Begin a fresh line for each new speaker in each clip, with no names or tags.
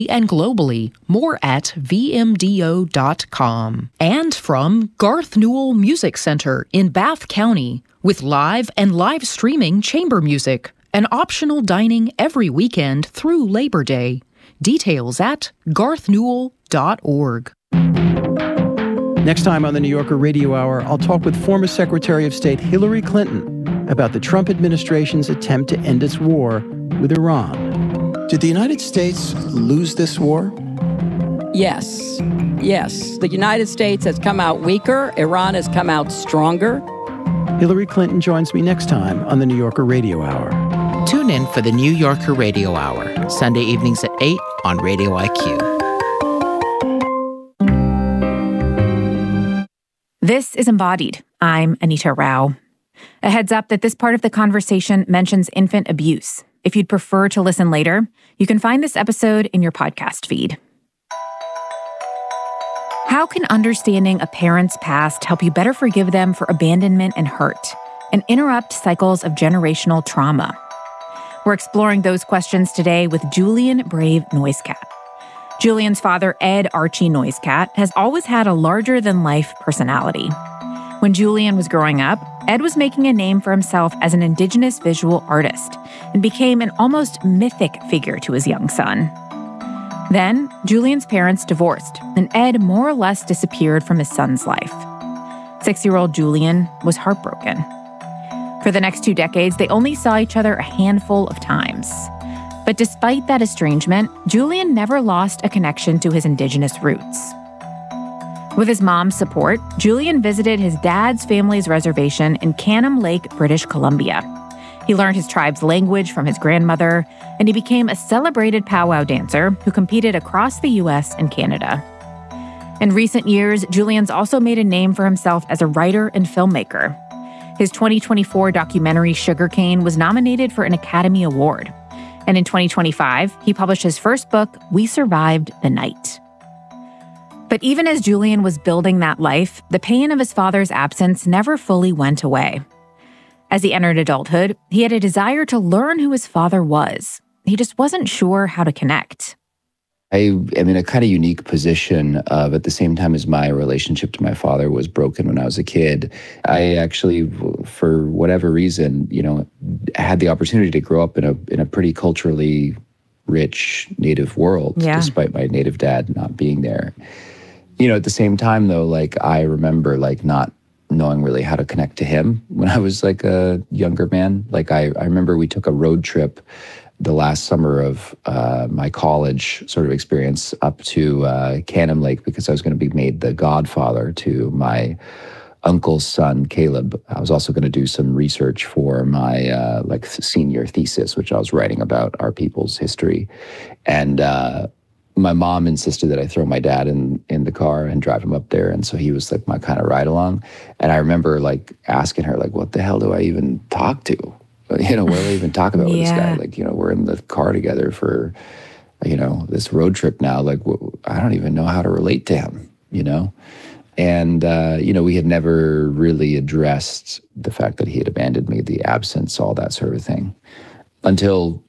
and globally, more at vmdo.com. And from Garth Newell Music Center in Bath County, with live and live streaming chamber music and optional dining every weekend through Labor Day. Details at garthnewell.org.
Next time on the New Yorker Radio Hour, I'll talk with former Secretary of State Hillary Clinton about the Trump administration's attempt to end its war with Iran. Did the United States lose this war?
Yes. Yes. The United States has come out weaker. Iran has come out stronger.
Hillary Clinton joins me next time on the New Yorker Radio Hour.
Tune in for the New Yorker Radio Hour, Sunday evenings at 8 on Radio IQ.
This is Embodied. I'm Anita Rao. A heads up that this part of the conversation mentions infant abuse. If you'd prefer to listen later, you can find this episode in your podcast feed. How can understanding a parent's past help you better forgive them for abandonment and hurt, and interrupt cycles of generational trauma? We're exploring those questions today with Julian Brave Noisecat. Julian's father, Ed Archie Noisecat, has always had a larger-than-life personality. When Julian was growing up, Ed was making a name for himself as an Indigenous visual artist and became an almost mythic figure to his young son. Then, Julian's parents divorced, and Ed more or less disappeared from his son's life. 6-year-old Julian was heartbroken. For the next 2 decades, they only saw each other a handful of times. But despite that estrangement, Julian never lost a connection to his Indigenous roots. With his mom's support, Julian visited his dad's family's reservation in Canham Lake, British Columbia. He learned his tribe's language from his grandmother, and he became a celebrated powwow dancer who competed across the U.S. and Canada. In recent years, Julian's also made a name for himself as a writer and filmmaker. His 2024 documentary Sugarcane was nominated for an Academy Award. And in 2025, he published his first book, We Survived the Night. But even as Julian was building that life, the pain of his father's absence never fully went away. As he entered adulthood, he had a desire to learn who his father was. He just wasn't sure how to connect.
I am in a kind of unique position of, at the same time as my relationship to my father was broken when I was a kid, I actually, for whatever reason, had the opportunity to grow up in a pretty culturally rich Native world, despite my Native dad not being there. At the same time, though, I remember, not knowing really how to connect to him when I was, a younger man. I remember we took a road trip the last summer of my college sort of experience up to Canham Lake because I was going to be made the godfather to my uncle's son, Caleb. I was also going to do some research for my senior thesis, which I was writing about our people's history. And my mom insisted that I throw my dad in the car and drive him up there. And so he was my kind of ride along. And I remember asking her, what the hell do I even talk to? What do I even talk about with this guy? We're in the car together for, this road trip now. I don't even know how to relate to him, And, we had never really addressed the fact that he had abandoned me, the absence, all that sort of thing, until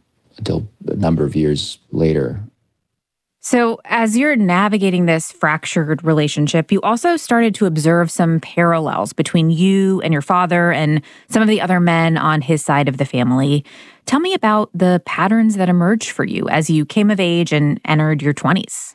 a number of years later.
So as you're navigating this fractured relationship, you also started to observe some parallels between you and your father and some of the other men on his side of the family. Tell me about the patterns that emerged for you as you came of age and entered your 20s.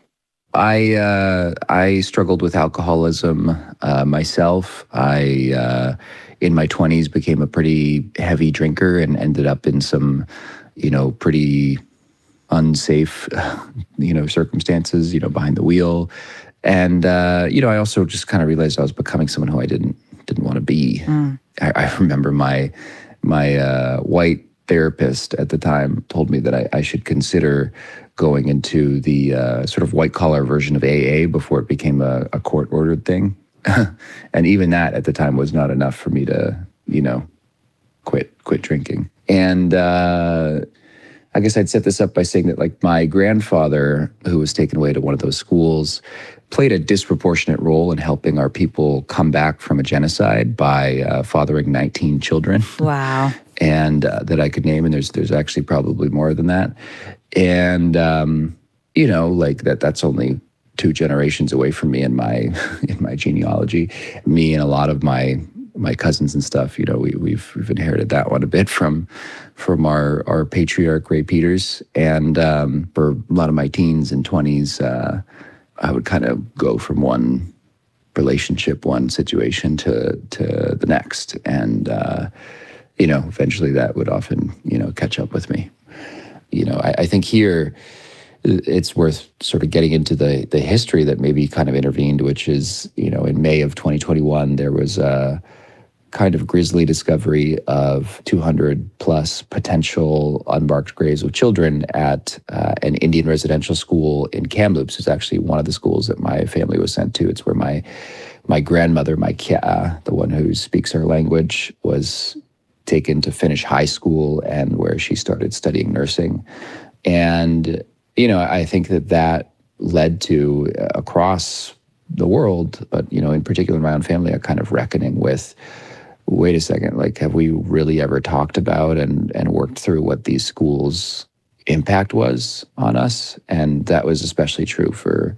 I struggled with alcoholism myself. I, in my 20s, became a pretty heavy drinker and ended up in some, pretty unsafe, circumstances, behind the wheel. And, I also just kind of realized I was becoming someone who I didn't want to be. I remember my white therapist at the time told me that I should consider going into the sort of white-collar version of AA before it became a court-ordered thing. And even that at the time was not enough for me to, quit drinking. And I guess I'd set this up by saying that my grandfather, who was taken away to one of those schools, played a disproportionate role in helping our people come back from a genocide by fathering 19 children.
Wow.
And that I could name, and there's actually probably more than that. And like that's only 2 generations away from me in my genealogy. Me and a lot of my cousins and stuff, we've inherited that one a bit from our patriarch Ray Peters. And for a lot of my teens and 20s, I would kind of go from one relationship, one situation to the next, and eventually that would often catch up with me. I think here it's worth sort of getting into the history that maybe kind of intervened, which is, in May of 2021, there was a kind of grisly discovery of 200 plus potential unmarked graves of children at an Indian residential school in Kamloops. It's actually one of the schools that my family was sent to. It's where my grandmother, my Kya, the one who speaks our language, was taken to finish high school and where she started studying nursing. And, I think that led to, across the world, but, in particular in my own family, a kind of reckoning with, wait a second, have we really ever talked about and worked through what these schools' impact was on us? And that was especially true for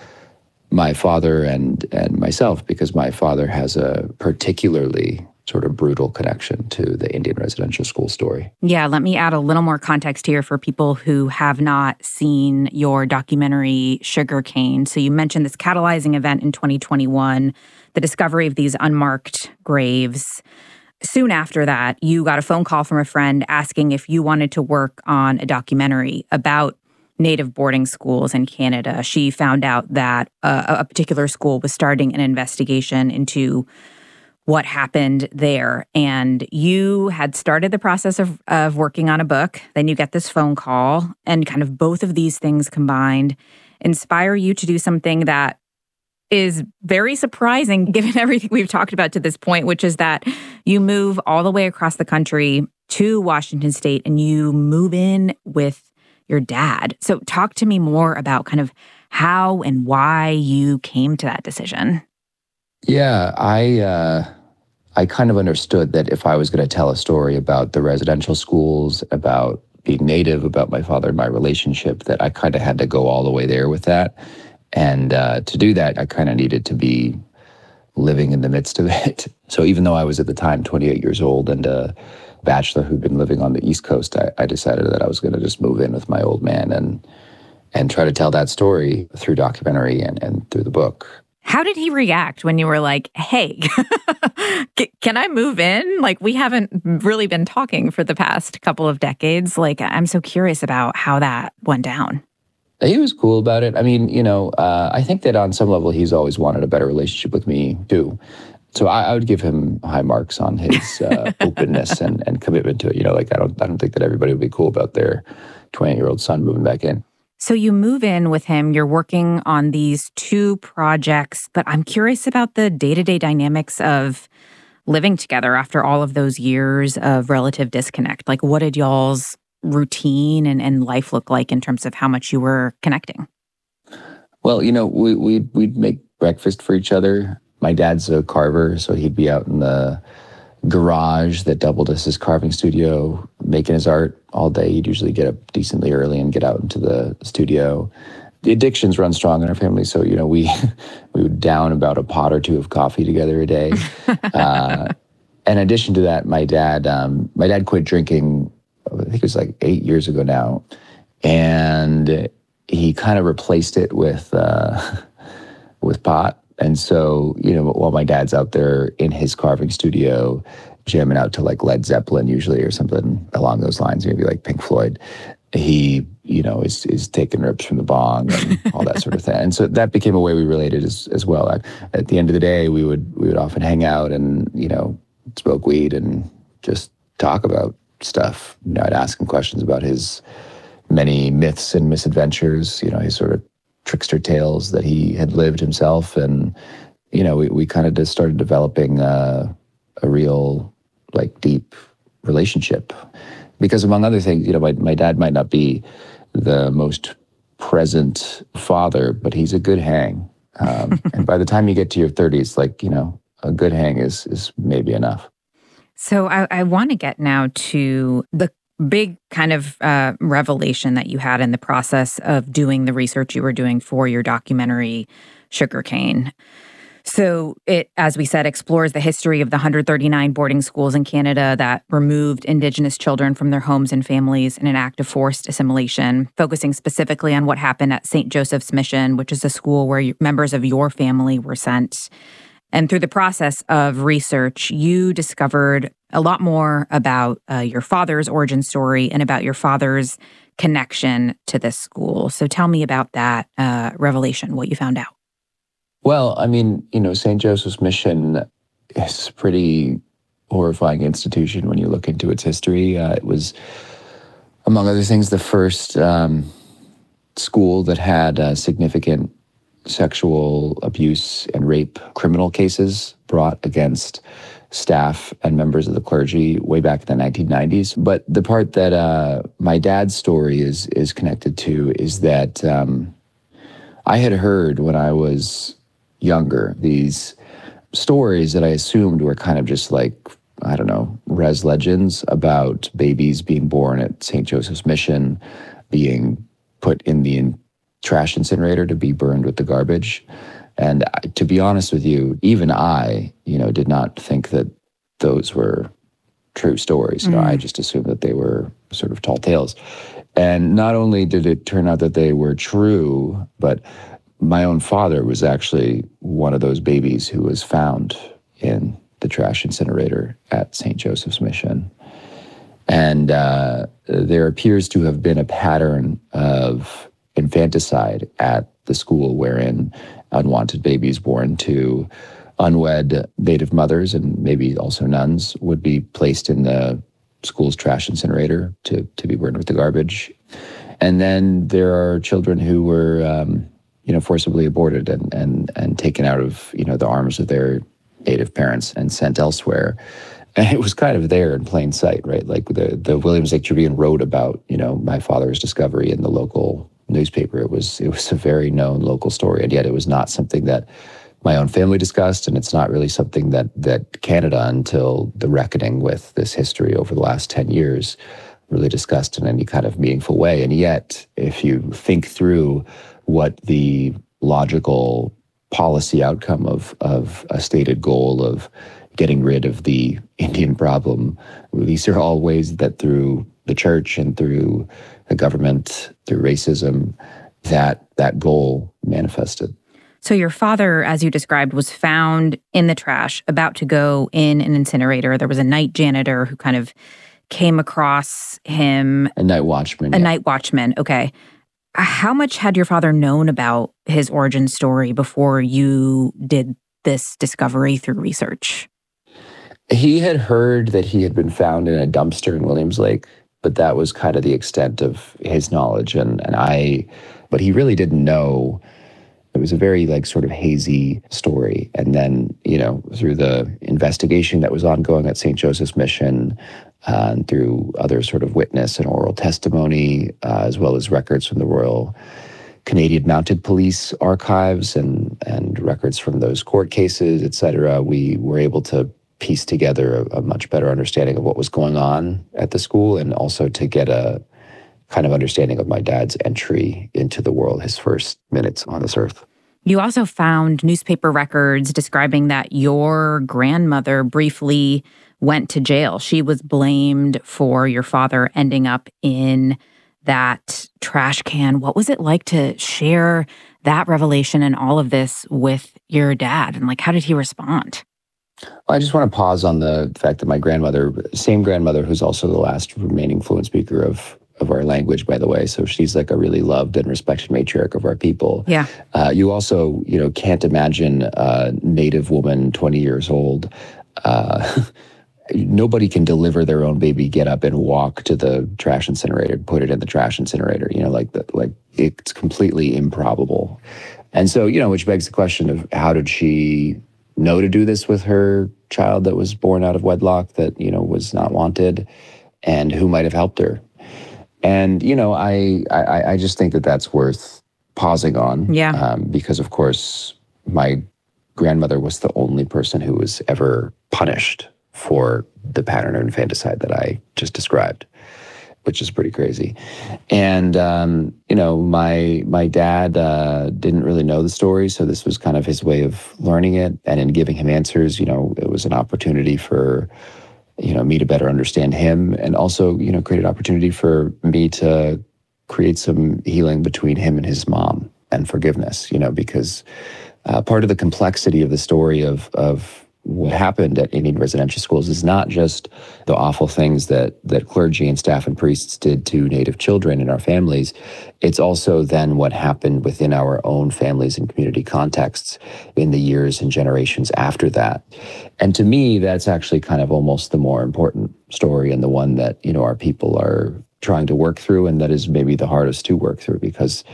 my father and myself, because my father has a particularly sort of brutal connection to the Indian residential school story.
Yeah, let me add a little more context here for people who have not seen your documentary Sugarcane. So you mentioned this catalyzing event in 2021, the discovery of these unmarked graves. Soon after that, you got a phone call from a friend asking if you wanted to work on a documentary about Native boarding schools in Canada. She found out that a particular school was starting an investigation into what happened there. And you had started the process of working on a book. Then you get this phone call, and kind of both of these things combined inspire you to do something that is very surprising given everything we've talked about to this point, which is that you move all the way across the country to Washington State and you move in with your dad. So talk to me more about kind of how and why you came to that decision.
Yeah, I kind of understood that if I was going to tell a story about the residential schools, about being Native, about my father and my relationship, that I kind of had to go all the way there with that. And to do that, I kind of needed to be living in the midst of it. So even though I was at the time 28 years old and a bachelor who'd been living on the East Coast, I decided that I was going to just move in with my old man and try to tell that story through documentary and through the book.
How did he react when you were like, hey, can I move in? We haven't really been talking for the past couple of decades. I'm so curious about how that went down.
He was cool about it. I mean, I think that on some level, he's always wanted a better relationship with me, too. So I would give him high marks on his openness and commitment to it. I don't think that everybody would be cool about their 20-year-old son moving back in.
So you move in with him, you're working on these 2 projects, but I'm curious about the day-to-day dynamics of living together after all of those years of relative disconnect. What did y'all's routine and life look like in terms of how much you were connecting?
Well, we'd make breakfast for each other. My dad's a carver, so he'd be out in the garage that doubled as his carving studio, making his art all day. He'd usually get up decently early and get out into the studio. The addictions run strong in our family, so we would down about a pot or 2 of coffee together a day. In addition to that, my dad quit drinking, I think it was 8 years ago now, and he kind of replaced it with pot. And so, while my dad's out there in his carving studio, jamming out to Led Zeppelin usually or something along those lines, maybe Pink Floyd, he, is taking rips from the bong and all that sort of thing. And so that became a way we related as well. At the end of the day, we would often hang out and, smoke weed and just talk about stuff. I'd ask him questions about his many myths and misadventures, his sort of trickster tales that he had lived himself. And, we kind of just started developing a real, deep relationship. Because among other things, my dad might not be the most present father, but he's a good hang. And by the time you get to your 30s, a good hang is maybe enough.
So I want to get now to the big kind of revelation that you had in the process of doing the research you were doing for your documentary, Sugarcane. So it, as we said, explores the history of the 139 boarding schools in Canada that removed Indigenous children from their homes and families in an act of forced assimilation, focusing specifically on what happened at St. Joseph's Mission, which is a school where members of your family were sent. And through the process of research, you discovered a lot more about your father's origin story and about your father's connection to this school. So tell me about that revelation, what you found out.
Well, I mean, St. Joseph's Mission is a pretty horrifying institution when you look into its history. It was, among other things, the first school that had significant sexual abuse and rape criminal cases brought against staff and members of the clergy way back in the 1990s. But the part that my dad's story is connected to is that I had heard when I was younger these stories that I assumed were kind of just like, I don't know, res legends about babies being born at St. Joseph's Mission, being put in the trash incinerator to be burned with the garbage. And to be honest with you, even I, did not think that those were true stories. I just assumed that they were sort of tall tales. And not only did it turn out that they were true, but my own father was actually one of those babies who was found in the trash incinerator at St. Joseph's Mission. And there appears to have been a pattern of infanticide at the school wherein unwanted babies born to unwed Native mothers and maybe also nuns would be placed in the school's trash incinerator to be burned with the garbage. And then there are children who were forcibly aborted and taken out of, the arms of their Native parents and sent elsewhere. And it was kind of there in plain sight, right? Like the Williams Lake Tribune wrote about, my father's discovery in the local newspaper. It was a very known local story, and yet it was not something that my own family discussed, and it's not really something that Canada, until the reckoning with this history over the last 10 years, really discussed in any kind of meaningful way. And yet, if you think through what the logical policy outcome of a stated goal of getting rid of the Indian problem, these are all ways that through the church and through the government, through racism, that goal manifested.
So your father, as you described, was found in the trash, about to go in an incinerator. There was a night janitor who kind of came across him.
A night watchman.
Night watchman, okay. How much had your father known about his origin story before you did this discovery through research?
He had heard that he had been found in a dumpster in Williams Lake, but that was kind of the extent of his knowledge. But he really didn't know. It was a very sort of hazy story. And then, through the investigation that was ongoing at St. Joseph's Mission, and through other sort of witness and oral testimony, as well as records from the Royal Canadian Mounted Police archives and records from those court cases, et cetera, we were able to piece together a much better understanding of what was going on at the school, and also to get a kind of understanding of my dad's entry into the world, his first minutes on this earth.
You also found newspaper records describing that your grandmother briefly went to jail. She was blamed for your father ending up in that trash can. What was it like to share that revelation and all of this with your dad? And how did he respond?
I just want to pause on the fact that my grandmother, same grandmother who's also the last remaining fluent speaker of our language, by the way. So she's a really loved and respected matriarch of our people.
Yeah.
You also, can't imagine a Native woman, 20 years old. Nobody can deliver their own baby, get up and walk to the trash incinerator, put it in the trash incinerator. It's completely improbable. And so, which begs the question of how did she know to do this with her child that was born out of wedlock that, was not wanted, and who might have helped her. And, I just think that that's worth pausing on.
Yeah.
Because, of course, my grandmother was the only person who was ever punished for the pattern of infanticide that I just described. which is pretty crazy. And, my dad didn't really know the story, so this was kind of his way of learning it. And in giving him answers, it was an opportunity for, me to better understand him, and also, created opportunity for me to create some healing between him and his mom and forgiveness, because part of the complexity of the story of what happened at Indian residential schools is not just the awful things that clergy and staff and priests did to Native children in our families. It's also then what happened within our own families and community contexts in the years and generations after that. And to me, that's actually kind of almost the more important story, and the one that, our people are trying to work through, and that is maybe the hardest to work through, because,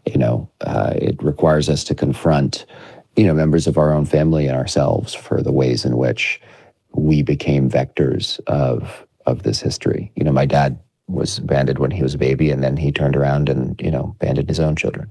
it requires us to confront members of our own family and ourselves for the ways in which we became vectors of this history. My dad was banded when he was a baby, and then he turned around and, banded his own children.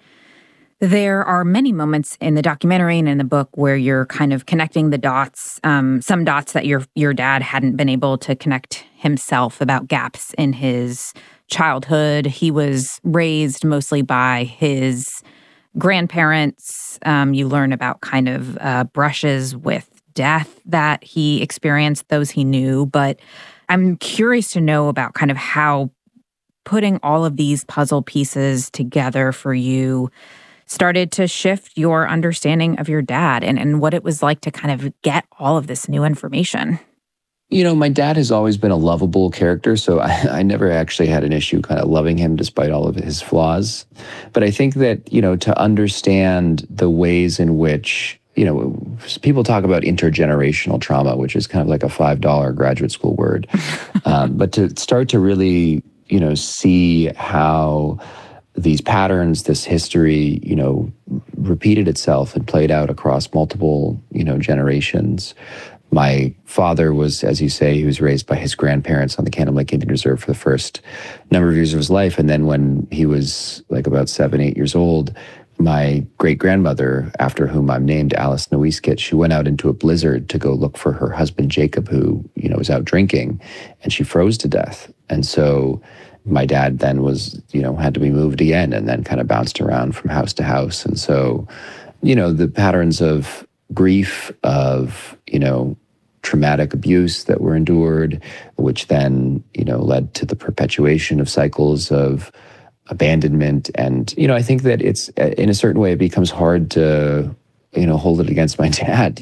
There are many moments in the documentary and in the book where you're kind of connecting the dots, some dots that your dad hadn't been able to connect himself, about gaps in his childhood. He was raised mostly by his grandparents. You learn about kind of brushes with death that he experienced, those he knew. But I'm curious to know about kind of how putting all of these puzzle pieces together for you started to shift your understanding of your dad, and what it was like to kind of get all of this new information.
My dad has always been a lovable character, so I never actually had an issue kind of loving him despite all of his flaws. But I think that, to understand the ways in which, people talk about intergenerational trauma, which is kind of like a $5 graduate school word. But to start to really, see how these patterns, this history, repeated itself and played out across multiple, generations. My father was, as you say, he was raised by his grandparents on the Cannon Lake Indian Reserve for the first number of years of his life. And then when he was like about 7, 8 years old, my great-grandmother, after whom I'm named, Alice Nowiskit, she went out into a blizzard to go look for her husband, Jacob, who, was out drinking, and she froze to death. And so my dad then was, had to be moved again, and then kind of bounced around from house to house. And so, the patterns of grief, of, traumatic abuse that were endured, which then, led to the perpetuation of cycles of abandonment. And, I think that it's, in a certain way, it becomes hard to, hold it against my dad,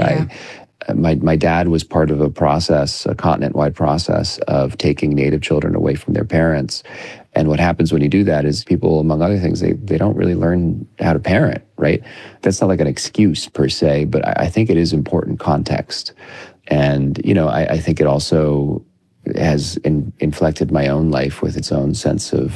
My dad was part of a process, a continent-wide process of taking Native children away from their parents. And what happens when you do that is people, among other things, they don't really learn how to parent, right? That's not like an excuse per se, but I think it is important context. And, I think it also has inflected my own life with its own sense of,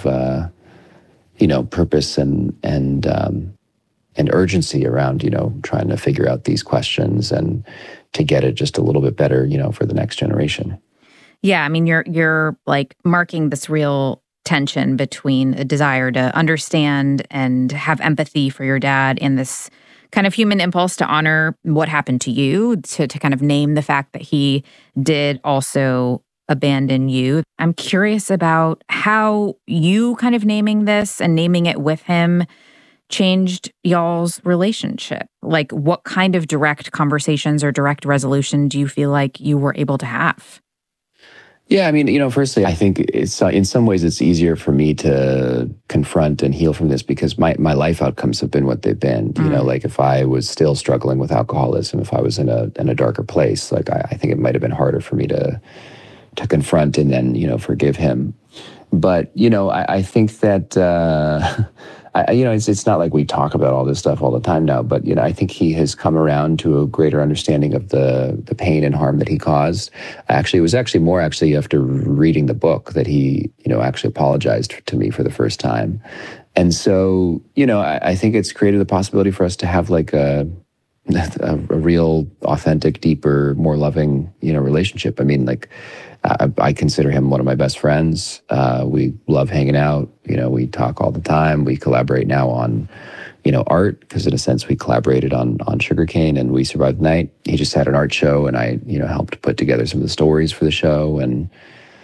purpose and urgency around, trying to figure out these questions and to get it just a little bit better, for the next generation.
Yeah, I mean, you're like marking this real tension between a desire to understand and have empathy for your dad and this kind of human impulse to honor what happened to you, to kind of name the fact that he did also abandon you. I'm curious about how you kind of naming this and naming it with him changed y'all's relationship. Like, what kind of direct conversations or direct resolution do you feel like you were able to have?
Yeah, I mean, firstly, I think it's in some ways it's easier for me to confront and heal from this because my life outcomes have been what they've been. Like if I was still struggling with alcoholism, if I was in a darker place, like I think it might have been harder for me to confront and then, forgive him. But, I think that, it's not like we talk about all this stuff all the time now, but, I think he has come around to a greater understanding of the pain and harm that he caused. It was more after reading the book that he, actually apologized to me for the first time. And so, I think it's created the possibility for us to have like a real, authentic, deeper, more loving, relationship. I mean, like, I consider him one of my best friends. We love hanging out. We talk all the time. We collaborate now on, art, because in a sense we collaborated on Sugarcane and We Survived the Night. He just had an art show and I, helped put together some of the stories for the show. And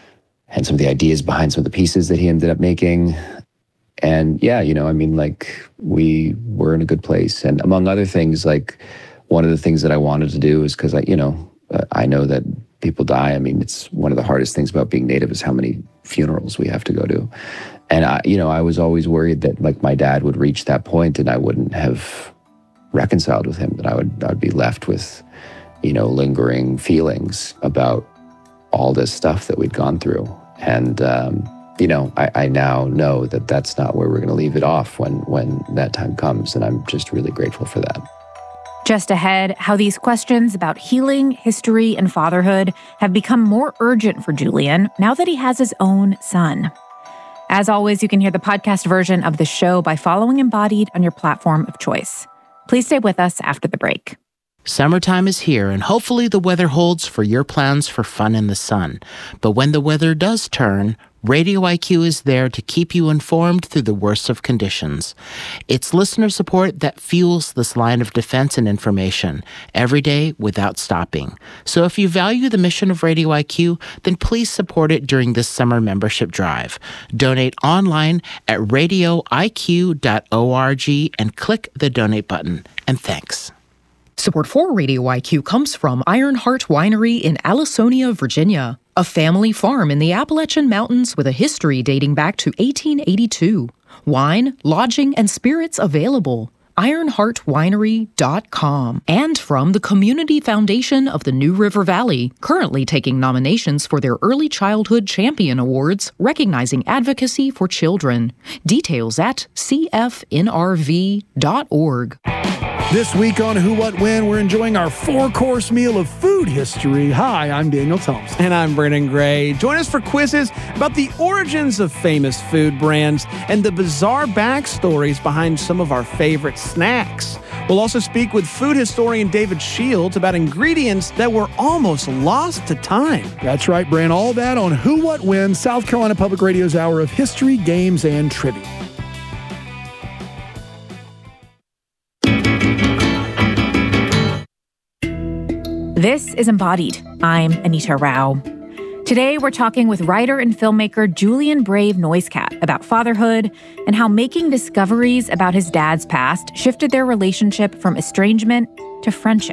and some of the ideas behind some of the pieces that he ended up making. And yeah, we were in a good place. And among other things, like one of the things that I wanted to do is because I know that people die. I mean, it's one of the hardest things about being Native is how many funerals we have to go to. And I was always worried that like my dad would reach that point and I wouldn't have reconciled with him, that I would be left with, lingering feelings about all this stuff that we'd gone through. And, I now know that that's not where we're going to leave it off when that time comes. And I'm just really grateful for that.
Just ahead, how these questions about healing, history, and fatherhood have become more urgent for Julian now that he has his own son. As always, you can hear the podcast version of the show by following Embodied on your platform of choice. Please stay with us after the break.
Summertime is here, and hopefully the weather holds for your plans for fun in the sun. But when the weather does turn, Radio IQ is there to keep you informed through the worst of conditions. It's listener support that fuels this line of defense and information every day without stopping. So if you value the mission of Radio IQ, then please support it during this summer membership drive. Donate online at radioiq.org and click the donate button. And thanks.
Support for Radio IQ comes from Ironheart Winery in Allisonia, Virginia, a family farm in the Appalachian Mountains with a history dating back to 1882. Wine, lodging, and spirits available. IronheartWinery.com. And from the Community Foundation of the New River Valley, currently taking nominations for their Early Childhood Champion Awards, recognizing advocacy for children. Details at cfnrv.org.
This week on Who, What, When, we're enjoying our 4-course meal of food history. Hi, I'm Daniel Thompson.
And I'm Brennan Gray. Join us for quizzes about the origins of famous food brands and the bizarre backstories behind some of our favorite snacks. We'll also speak with food historian David Shields about ingredients that were almost lost to time.
That's right, Bran. All that on Who, What, When, South Carolina Public Radio's hour of history, games, and trivia.
This is Embodied. I'm Anita Rao. Today, we're talking with writer and filmmaker Julian Brave Noisecat about fatherhood and how making discoveries about his dad's past shifted their relationship from estrangement to friendship.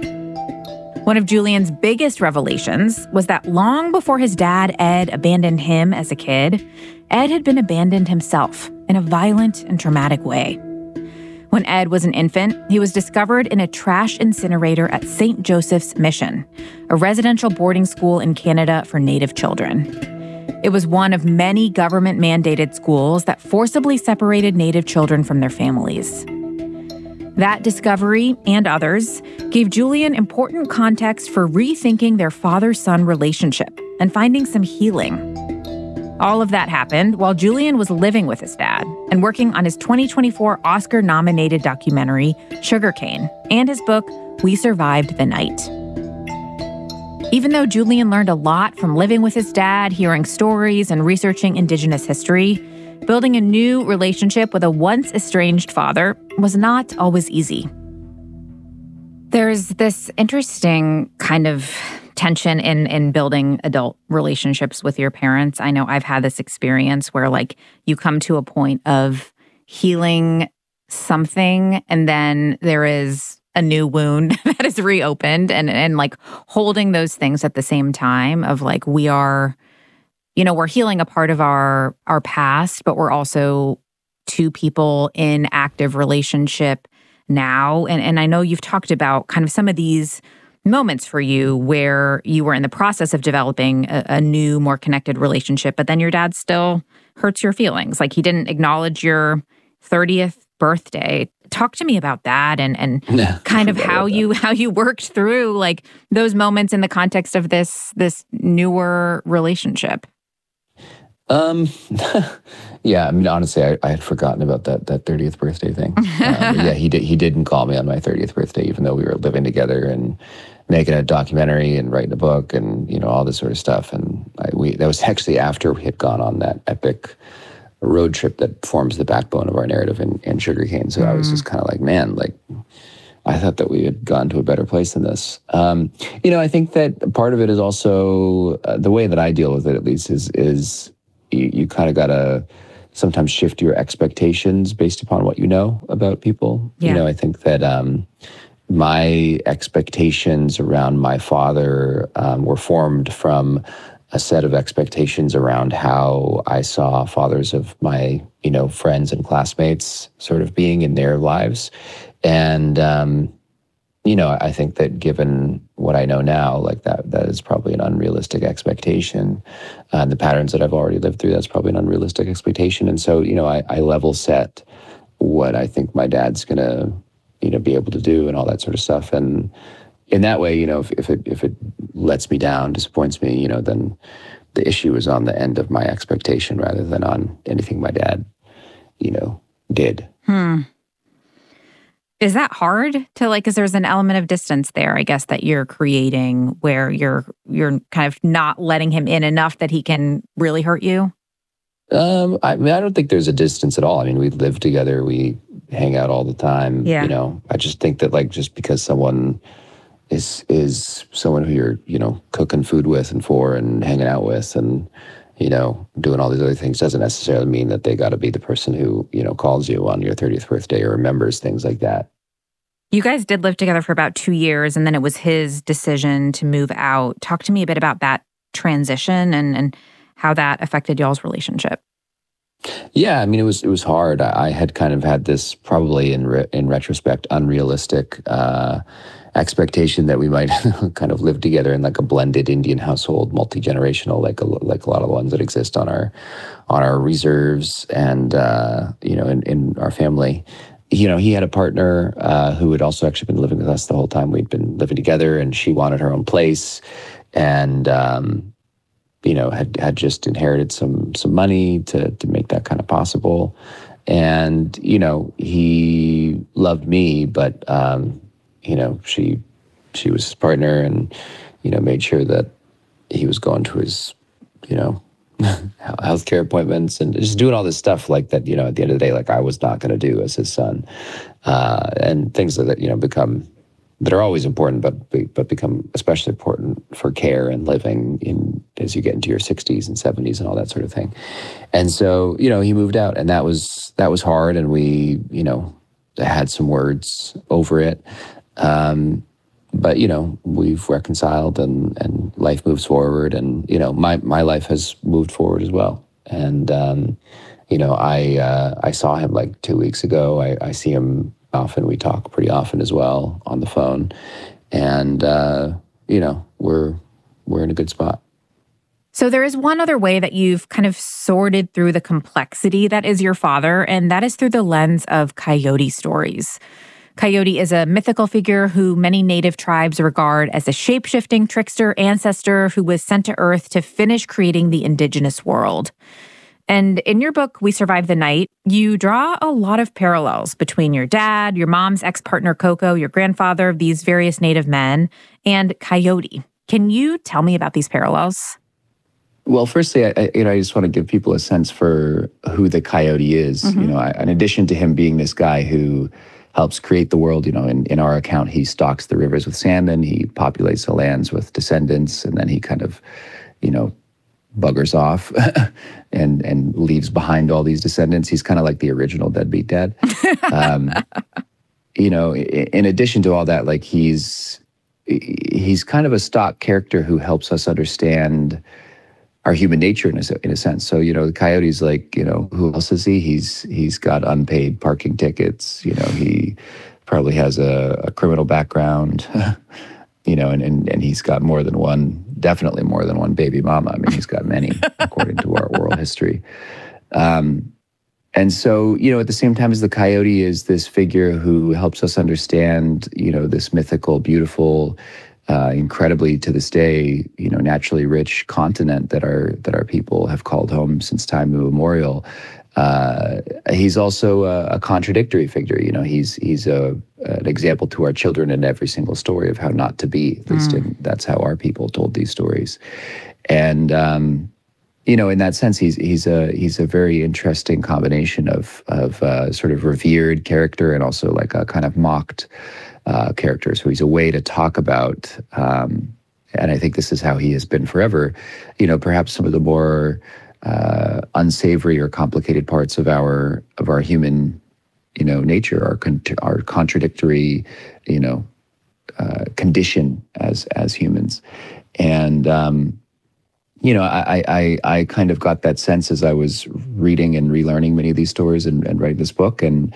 One of Julian's biggest revelations was that long before his dad, Ed, abandoned him as a kid, Ed had been abandoned himself in a violent and traumatic way. When Ed was an infant, he was discovered in a trash incinerator at St. Joseph's Mission, a residential boarding school in Canada for Native children. It was one of many government-mandated schools that forcibly separated Native children from their families. That discovery, and others, gave Julian important context for rethinking their father-son relationship and finding some healing. All of that happened while Julian was living with his dad and working on his 2024 Oscar-nominated documentary, Sugarcane, and his book, We Survived the Night. Even though Julian learned a lot from living with his dad, hearing stories, and researching Indigenous history, building a new relationship with a once estranged father was not always easy. There's this interesting kind of tension in building adult relationships with your parents. I know I've had this experience where you come to a point of healing something and then there is a new wound that is reopened and holding those things at the same time of we are, we're healing a part of our past, but we're also two people in active relationship now. And I know you've talked about kind of some of these moments for you where you were in the process of developing a new, more connected relationship, but then your dad still hurts your feelings. He didn't acknowledge your 30th birthday. Talk to me about that and kind of how you worked through those moments in the context of this newer relationship.
Yeah, I mean, honestly, I had forgotten about that 30th birthday thing. Yeah, he didn't call me on my 30th birthday, even though we were living together and making a documentary and writing a book and, all this sort of stuff. And that was actually after we had gone on that epic road trip that forms the backbone of our narrative in Sugarcane. So I was just kind of man, I thought that we had gone to a better place than this. I think that part of it is also the way that I deal with it, at least, is you kind of got to sometimes shift your expectations based upon what you know about people.
Yeah.
I think that my expectations around my father were formed from a set of expectations around how I saw fathers of my, friends and classmates sort of being in their lives. And, I think that given what I know now, like that is probably an unrealistic expectation. The patterns that I've already lived through, that's probably an unrealistic expectation. And so, I level set what I think my dad's going to, be able to do and all that sort of stuff. And in that way, if it lets me down, disappoints me, then the issue is on the end of my expectation rather than on anything my dad, did.
Is that hard to because there's an element of distance there, I guess, that you're creating where you're kind of not letting him in enough that he can really hurt you?
I don't think there's a distance at all. I mean, we live together, we hang out all the time.
Yeah.
I just think that just because someone is someone who you're, cooking food with and for and hanging out with and, doing all these other things doesn't necessarily mean that they got to be the person who, calls you on your 30th birthday or remembers things like that.
You guys did live together for about 2 years, and then it was his decision to move out. Talk to me a bit about that transition and how that affected y'all's relationship.
Yeah, I mean, it was hard. I had kind of had this probably in retrospect unrealistic expectation that we might kind of live together in a blended Indian household, multi-generational, like a lot of the ones that exist on our reserves and in our family. He had a partner who had also actually been living with us the whole time we'd been living together, and she wanted her own place, and had just inherited some money to make that kind of possible. And, he loved me, but, she was his partner and, made sure that he was going to his, healthcare appointments and just doing all this stuff like that, at the end of the day, I was not going to do as his son. And things that that are always important, but become especially important for care and living as you get into your 60s and 70s and all that sort of thing. And so, he moved out, and that was hard, and we, had some words over it. But, we've reconciled and life moves forward, and, my life has moved forward as well. And, I saw him 2 weeks ago. I see him often. We talk pretty often as well on the phone, and we're in a good spot.
So there is one other way that you've kind of sorted through the complexity that is your father, and that is through the lens of coyote stories. Coyote is a mythical figure who many native tribes regard as a shape-shifting trickster ancestor who was sent to Earth to finish creating the indigenous world. And in your book, We Survived the Night, you draw a lot of parallels between your dad, your mom's ex-partner Coco, your grandfather, these various native men, and Coyote. Can you tell me about these parallels?
Well, firstly, I just want to give people a sense for who the Coyote is. In addition to him being this guy who helps create the world, in our account, he stocks the rivers with salmon, he populates the lands with descendants, and then he kind of, buggers off and leaves behind all these descendants. He's kind of like the original deadbeat dad. In addition to all that, he's kind of a stock character who helps us understand our human nature in a sense. So, the Coyote's who else is he? He's got unpaid parking tickets. He probably has a criminal background, and he's got definitely more than one baby mama. I mean, he's got many, according to our oral history. And so, at the same time as the Coyote is this figure who helps us understand, this mythical, beautiful, incredibly to this day, naturally rich continent that our people have called home since time immemorial. He's also a contradictory figure. He's an example to our children in every single story of how not to be. At least that's how our people told these stories. And in that sense, he's a very interesting combination of sort of revered character and also like a kind of mocked character. So he's a way to talk about, and I think this is how he has been forever, perhaps some of the more unsavory or complicated parts of our human, nature, our contradictory, condition as humans. And I kind of got that sense as I was reading and relearning many of these stories and writing this book. And,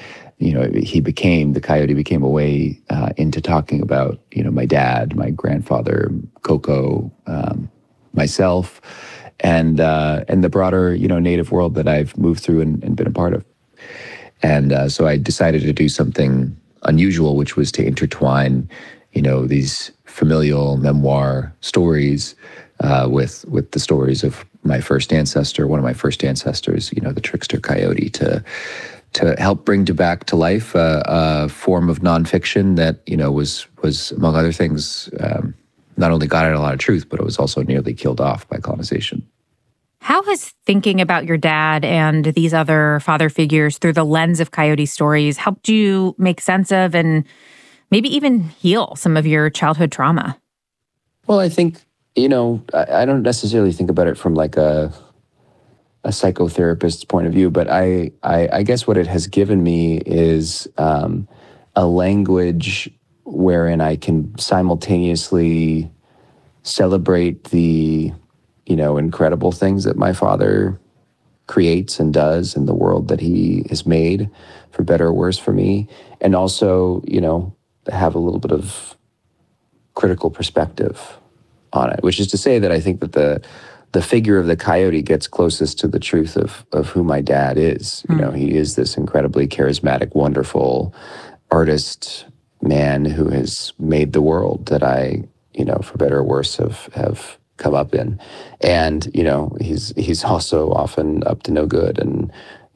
the Coyote became a way into talking about, my dad, my grandfather, Coco, myself, and the broader, native world that I've moved through and been a part of. And so I decided to do something unusual, which was to intertwine, these familial memoir stories with the stories of my first ancestor, one of my first ancestors, the trickster coyote, to help bring back to life a form of nonfiction that was among other things not only got at a lot of truth, but it was also nearly killed off by colonization.
How has thinking about your dad and these other father figures through the lens of coyote stories helped you make sense of and maybe even heal some of your childhood trauma?
Well, I think, I don't necessarily think about it from like a psychotherapist's point of view, but I guess what it has given me is a language wherein I can simultaneously celebrate the, incredible things that my father creates and does in the world that he has made, for better or worse for me, and also, have a little bit of critical perspective on it, which is to say that I think that the figure of the coyote gets closest to the truth of who my dad is. He is this incredibly charismatic, wonderful artist man who has made the world that I, for better or worse, have come up in. And, he's also often up to no good and,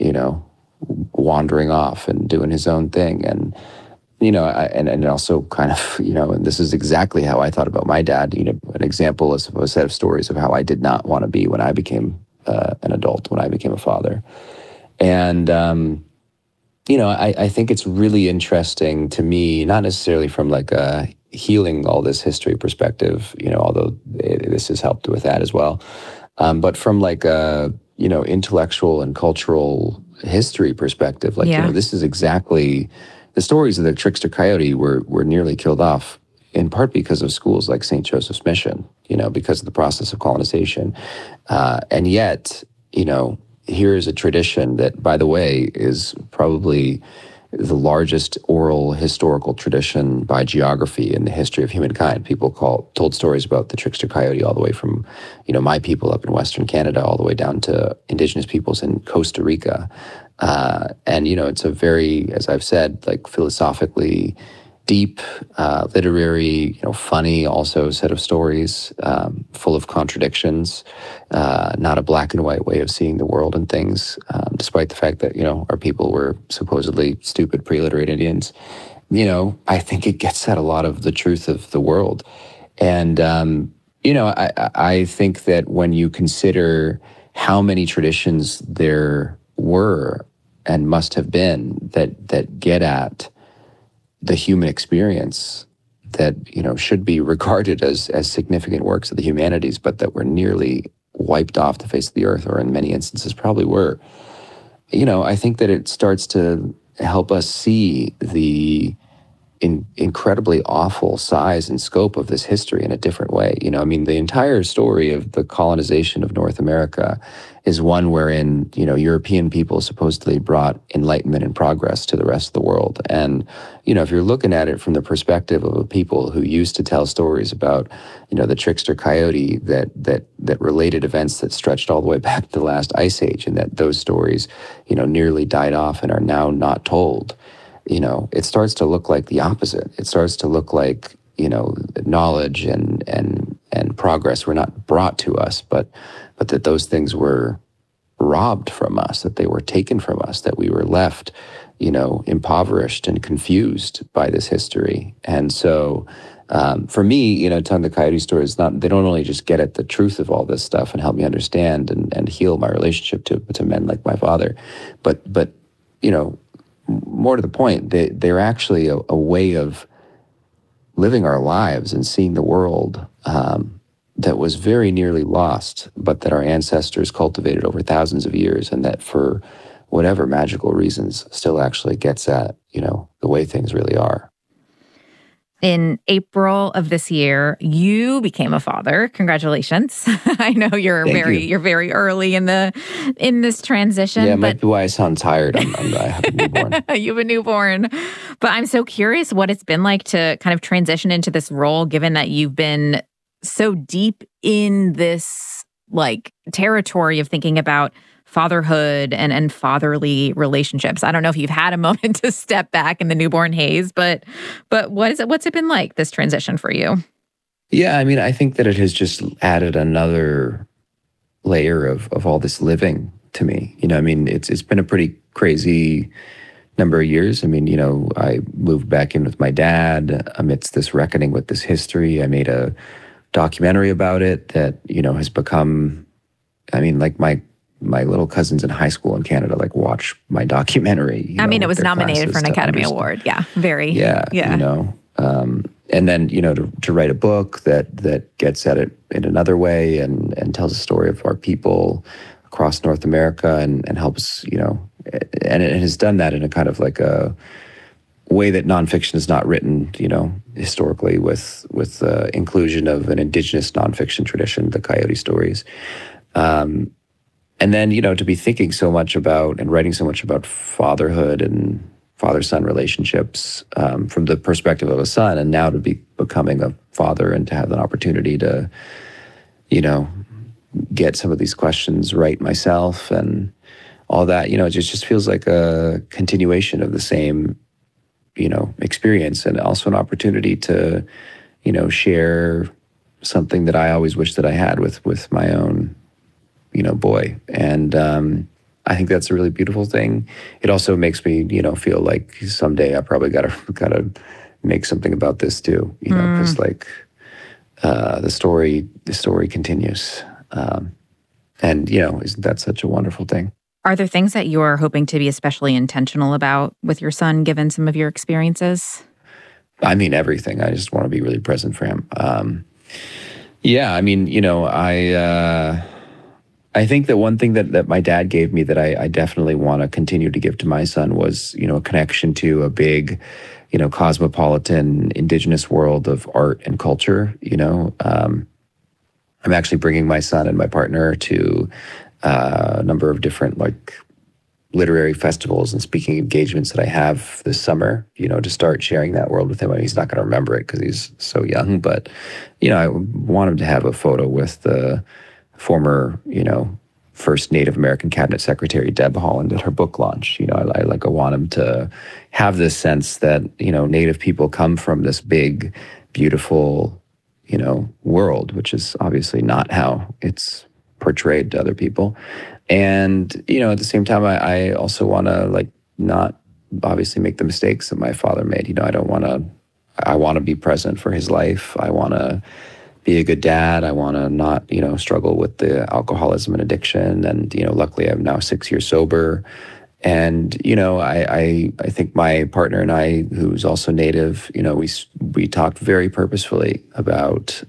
wandering off and doing his own thing. And, and also kind of, and this is exactly how I thought about my dad, an example of a set of stories of how I did not want to be when I became an adult, when I became a father. And, I think it's really interesting to me, not necessarily from like a healing all this history perspective, although this has helped with that as well, but from like a, intellectual and cultural history perspective, like, this is exactly... The stories of the trickster coyote were nearly killed off in part because of schools like St. Joseph's Mission, because of the process of colonization. And yet, here is a tradition that, by the way, is probably the largest oral historical tradition by geography in the history of humankind. People told stories about the trickster coyote all the way from, my people up in Western Canada all the way down to indigenous peoples in Costa Rica. And, it's a very, as I've said, like philosophically deep, literary, funny also set of stories, full of contradictions, not a black and white way of seeing the world and things, despite the fact that, our people were supposedly stupid pre-literate Indians. I think it gets at a lot of the truth of the world. And, I think that when you consider how many traditions there were and must have been that get at the human experience that, should be regarded as significant works of the humanities, but that were nearly wiped off the face of the earth, or in many instances probably were, I think that it starts to help us see the incredibly awful size and scope of this history in a different way. The entire story of the colonization of North America is one wherein, European people supposedly brought enlightenment and progress to the rest of the world. And, if you're looking at it from the perspective of a people who used to tell stories about, the trickster coyote that related events that stretched all the way back to the last ice age, and that those stories, nearly died off and are now not told, it starts to look like the opposite. It starts to look like, knowledge and progress were not brought to us, but that those things were robbed from us, that they were taken from us, that we were left, impoverished and confused by this history. And so for me, telling the Coyote story is not, they don't only just get at the truth of all this stuff and help me understand and heal my relationship to men like my father, but more to the point, they're actually a way of living our lives and seeing the world that was very nearly lost, but that our ancestors cultivated over thousands of years, and that for whatever magical reasons still actually gets at, the way things really are.
In April of this year, you became a father. Congratulations. I know you're very early in this transition.
Yeah, it might be why I sound tired. I have a newborn.
You have a newborn. But I'm so curious what it's been like to kind of transition into this role, given that you've been so deep in this territory of thinking about fatherhood and fatherly relationships. I don't know if you've had a moment to step back in the newborn haze, but what's it been like, this transition for you?
Yeah, I mean, I think that it has just added another layer of all this living to me. It's been a pretty crazy number of years. I moved back in with my dad amidst this reckoning with this history. I made a documentary about it that, has become, my little cousins in high school in Canada watch my documentary.
It was nominated for an Academy Award. Yeah, very.
Yeah. And then to write a book that gets at it in another way and tells a story of our people across North America and helps and it has done that in a kind of a way that nonfiction is not written historically with inclusion of an indigenous nonfiction tradition, the Coyote stories. And then, to be thinking so much about and writing so much about fatherhood and father-son relationships from the perspective of a son, and now to be becoming a father and to have an opportunity to, get some of these questions right myself and all that, it just feels like a continuation of the same, experience, and also an opportunity to, share something that I always wished that I had with my own boy. And I think that's a really beautiful thing. It also makes me, feel like someday I probably gotta make something about this too, because the story continues. And isn't that such a wonderful thing?
Are there things that you're hoping to be especially intentional about with your son, given some of your experiences?
Everything. I just want to be really present for him. I think that one thing that my dad gave me that I definitely want to continue to give to my son was, a connection to a big, cosmopolitan indigenous world of art and culture. I'm actually bringing my son and my partner to a number of different literary festivals and speaking engagements that I have this summer, to start sharing that world with him. He's not going to remember it because he's so young, but, I want him to have a photo with the former, first Native American Cabinet Secretary, Deb Haaland, at her book launch. I want him to have this sense that, Native people come from this big, beautiful, world, which is obviously not how it's portrayed to other people. And, at the same time, I also want to not obviously make the mistakes that my father made. I want to be present for his life. I want to be a good dad. I want to not, struggle with the alcoholism and addiction. And, luckily I'm now 6 years sober. And, I think my partner and I, who's also Native, we talked very purposefully about,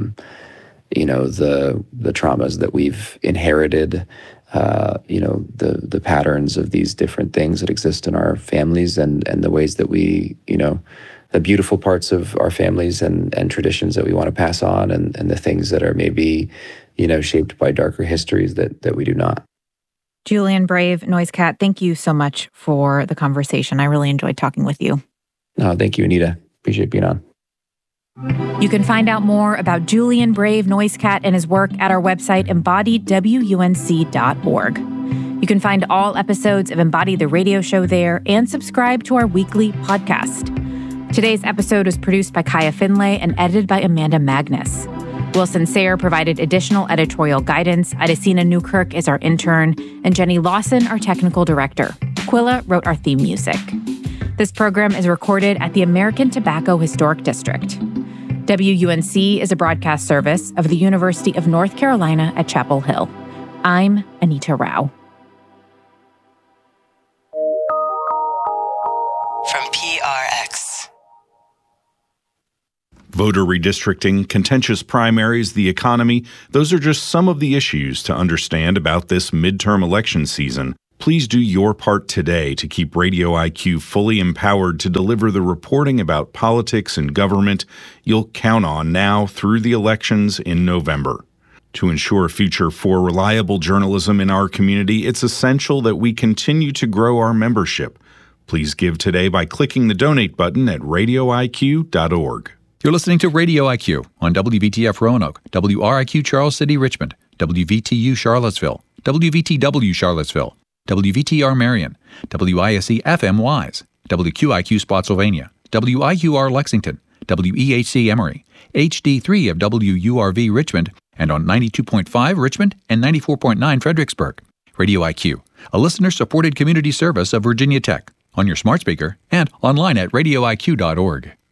the traumas that we've inherited, the patterns of these different things that exist in our families and the ways that we, the beautiful parts of our families and traditions that we want to pass on and the things that are maybe, shaped by darker histories that we do not.
Julian Brave, Noisecat, thank you so much for the conversation. I really enjoyed talking with you.
No, thank you, Anita. Appreciate being on.
You can find out more about Julian Brave, Noisecat, and his work at our website, embodiedwunc.org. You can find all episodes of Embody the Radio Show there and subscribe to our weekly podcast. Today's episode was produced by Kaya Finlay and edited by Amanda Magnus. Wilson Sayre provided additional editorial guidance. Adesina Newkirk is our intern, and Jenny Lawson, our technical director. Aquila wrote our theme music. This program is recorded at the American Tobacco Historic District. WUNC is a broadcast service of the University of North Carolina at Chapel Hill. I'm Anita Rao.
From PRX.
Voter redistricting, contentious primaries, the economy, those are just some of the issues to understand about this midterm election season. Please do your part today to keep Radio IQ fully empowered to deliver the reporting about politics and government you'll count on now through the elections in November. To ensure a future for reliable journalism in our community, it's essential that we continue to grow our membership. Please give today by clicking the donate button at radioiq.org.
You're listening to Radio IQ on WVTF Roanoke, WRIQ Charles City Richmond, WVTU Charlottesville, WVTW Charlottesville, WVTR Marion, WISE FM Wise, WQIQ Spotsylvania, WIUR Lexington, WEHC Emory, HD3 of WURV Richmond, and on 92.5 Richmond and 94.9 Fredericksburg. Radio IQ, a listener-supported community service of Virginia Tech, on your smart speaker and online at radioiq.org.